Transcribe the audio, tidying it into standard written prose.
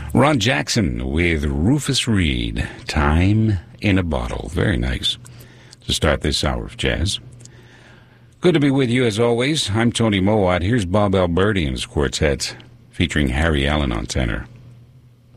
Ron Jackson with Rufus Reid, Time in a Bottle. Very nice to start this hour of jazz. Good to be with you as always. I'm Tony Mowat. Here's Bob Alberti and his quartet featuring Harry Allen on tenor.